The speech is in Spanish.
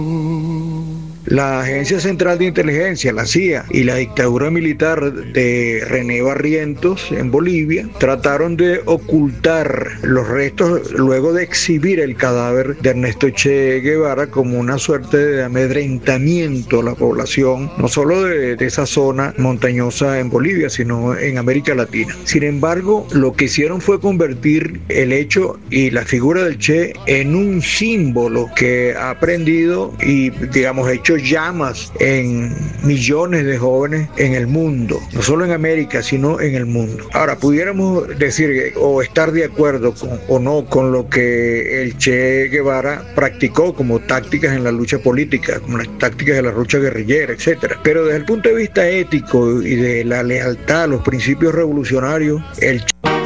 La Agencia Central de Inteligencia, la CIA, y la dictadura militar de René Barrientos en Bolivia trataron de ocultar los restos luego de exhibir el cadáver de Ernesto Che Guevara como una suerte de amedrentamiento a la población, no solo de esa zona montañosa en Bolivia, sino en América Latina. Sin embargo, lo que hicieron fue convertir el hecho y la figura del Che en un símbolo que ha aprendido y, digamos, hecho llamas en millones de jóvenes en el mundo, no solo en América, sino en el mundo. Ahora, pudiéramos decir o estar de acuerdo o no con lo que el Che Guevara practicó como tácticas en la lucha política, como las tácticas de la lucha guerrillera, etcétera. Pero desde el punto de vista ético y de la lealtad a los principios revolucionarios, el Che